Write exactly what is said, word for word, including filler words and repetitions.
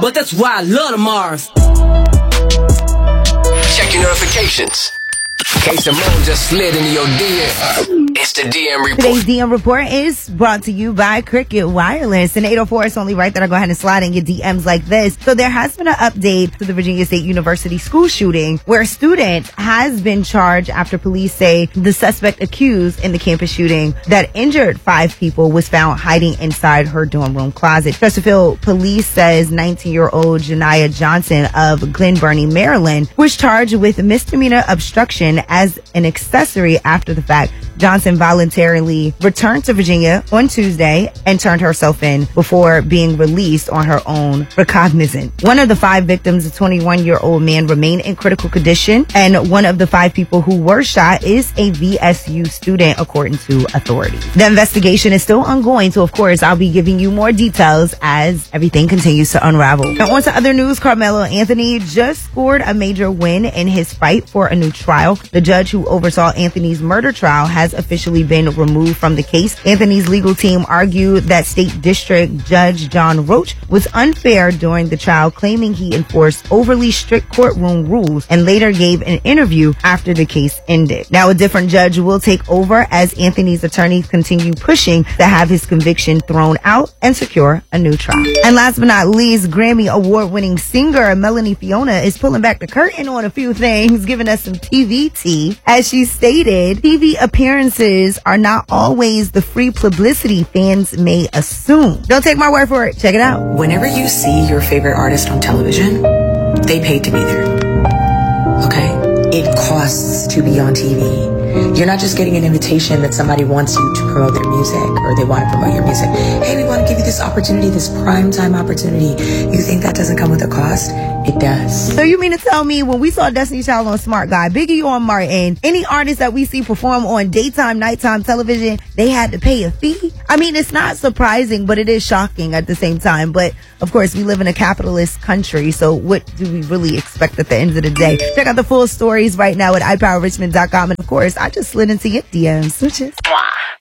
but that's why I love the Mars. Check your notifications. K Simone just slid into your D M. It's the D M Report. Today's D M Report is brought to you by Cricket Wireless. And eight oh four, it's only right that I go ahead and slide in your D Ms like this. So there has been an update to the Virginia State University school shooting where a student has been charged after police say the suspect accused in the campus shooting that injured five people was found hiding inside her dorm room closet. Chesterfield Police says nineteen-year-old Janiyah Johnson of Glen Burnie, Maryland, was charged with misdemeanor obstruction as an accessory after the fact. Johnson voluntarily returned to Virginia on Tuesday and turned herself in before being released on her own recognizance. One of the five victims, a twenty-one-year-old man, remained in critical condition, and one of the five people who were shot is a V S U student, according to authorities. The investigation is still ongoing, so of course I'll be giving you more details as everything continues to unravel. Now on to other news. Carmelo Anthony just scored a major win in his fight for a new trial. The judge who oversaw Anthony's murder trial has officially been removed from the case. Anthony's legal team argued that State District Judge John Roach was unfair during the trial, claiming he enforced overly strict courtroom rules, and later gave an interview after the case ended. Now a different judge will take over as Anthony's attorneys continue pushing to have his conviction thrown out and secure a new trial. And last but not least, Grammy award-winning singer Melanie Fiona is pulling back the curtain on a few things, giving us some T V tea. As she stated, T V appearances are not always the free publicity fans may assume. Don't take my word for it. Check it out. Whenever you see your favorite artist on television, they paid to be there. Okay? It costs to be on T V. You're not just getting an invitation that somebody wants you to promote their music or they want to promote your music. Hey, we want to give you this opportunity, this prime time opportunity. You think that doesn't come with a cost? It does. So you mean to tell me when we saw Destiny Child on Smart Guy, Biggie on Martin, any artists that we see perform on daytime, nighttime television, they had to pay a fee? I mean, it's not surprising, but it is shocking at the same time. But of course, we live in a capitalist country, so what do we really expect at the end of the day? Check out the full stories right now at i power richmond dot com. And of course, I just slid into your D Ms. Switches.